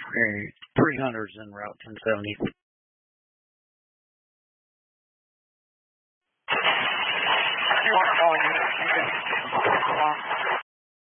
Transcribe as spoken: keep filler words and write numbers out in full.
Hey, three hundred's en route, ten seventy. You want to call you?